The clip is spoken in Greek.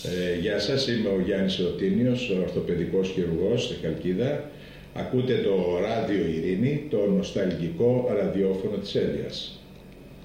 Γεια σας, είμαι ο Γιάννης Ρωτίνιος, ορθοπαιδικός χειρουργός στη Χαλκίδα. Ακούτε το Ράδιο Ειρήνη, το νοσταλγικό ραδιόφωνο της Έλιας.